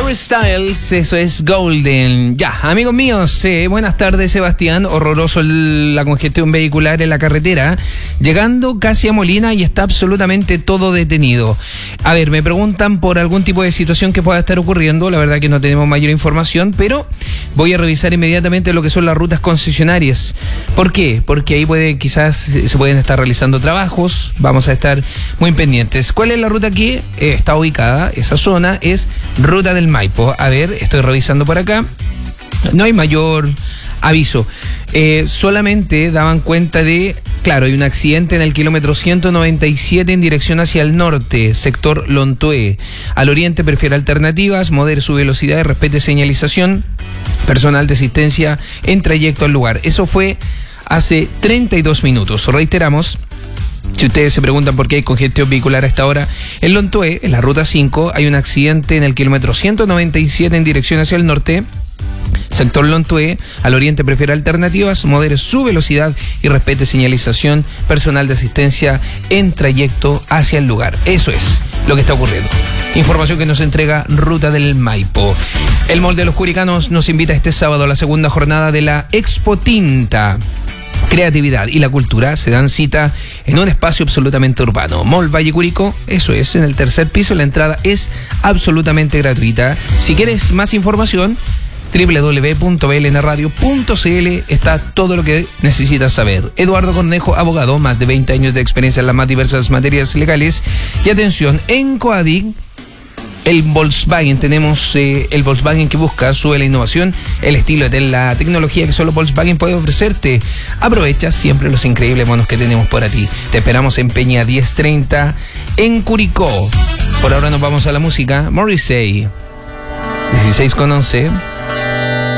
Harry Styles, eso es Golden. Ya, amigos míos, buenas tardes, Sebastián. Horroroso la congestión vehicular en la carretera, llegando casi a Molina y está absolutamente todo detenido. A ver, me preguntan por algún tipo de situación que pueda estar ocurriendo. La verdad que no tenemos mayor información, pero voy a revisar inmediatamente lo que son las rutas concesionarias. ¿Por qué? Porque ahí quizás se pueden estar realizando trabajos. Vamos a estar muy pendientes. ¿Cuál es la ruta que está ubicada? Esa zona es Ruta del Maipo. A ver, estoy revisando por acá. No hay mayor aviso. Solamente daban cuenta de, claro, hay un accidente en el kilómetro 197 en dirección hacia el norte, sector Lontué. Al oriente prefiere alternativas, modere su velocidad y respete señalización. Personal de asistencia en trayecto al lugar. Eso fue hace 32 minutos. Reiteramos. Si ustedes se preguntan por qué hay congestión vehicular a esta hora, en Lontué, en la ruta 5, hay un accidente en el kilómetro 197 en dirección hacia el norte, sector Lontué. Al oriente prefiere alternativas, modere su velocidad y respete señalización. Personal de asistencia en trayecto hacia el lugar. Eso es lo que está ocurriendo. Información que nos entrega Ruta del Maipo. El Mall de los Curicanos nos invita este sábado a la segunda jornada de la Expo Tinta. Creatividad y la cultura se dan cita en un espacio absolutamente urbano. Mall Valle Curicó, eso es, en el tercer piso. La entrada es absolutamente gratuita. Si quieres más información, www.blnradio.cl, está todo lo que necesitas saber. Eduardo Cornejo, abogado, más de 20 años de experiencia en las más diversas materias legales. Y atención, en Coadic, el Volkswagen, tenemos el Volkswagen que busca, sube la innovación, el estilo de la tecnología que solo Volkswagen puede ofrecerte. Aprovecha siempre los increíbles bonos que tenemos para ti. Te esperamos en Peña 1030 en Curicó. Por ahora nos vamos a la música. Morrissey, 16:11.